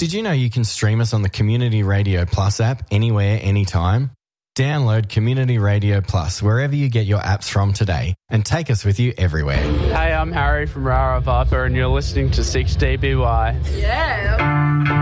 Did you know you can stream us on the Community Radio Plus app anywhere, anytime? Download Community Radio Plus wherever you get your apps from today and take us with you everywhere. Hey, I'm Harry from Rara Viper and you're listening to 6DBY. Yeah.